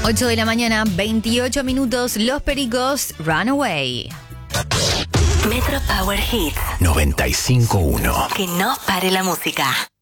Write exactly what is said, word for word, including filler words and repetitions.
ocho de la mañana, veintiocho minutos, Los Pericos, Runaway. Metro Power Hits noventa y cinco punto uno. Que no pare la música.